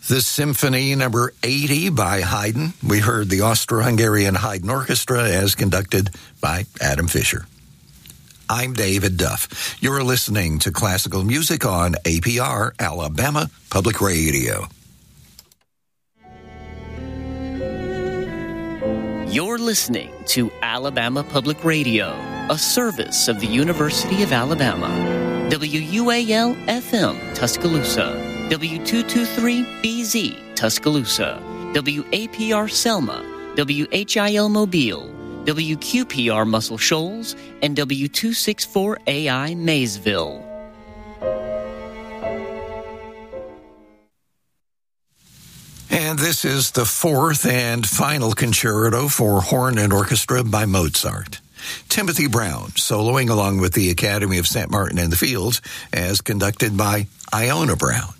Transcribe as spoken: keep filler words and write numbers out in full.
The Symphony Number eighty by Haydn. We heard the Austro-Hungarian Haydn Orchestra as conducted by Adam Fisher. I'm David Duff. You're listening to classical music on A P R, Alabama Public Radio. You're listening to Alabama Public Radio, a service of the University of Alabama. W U A L F M, Tuscaloosa. W two twenty-three B Z, Tuscaloosa. W A P R Selma. W H I L Mobile. W Q P R Muscle Shoals. And W two sixty-four A I Maysville. And this is the fourth and final concerto for horn and orchestra by Mozart. Timothy Brown, soloing along with the Academy of Saint Martin in the Fields, as conducted by Iona Brown.